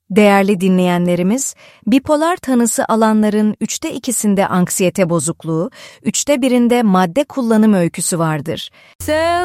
Değerli dinleyenlerimiz, bipolar tanısı alanların 2'sinde anksiyete bozukluğu, 1/3'inde madde kullanım öyküsü vardır.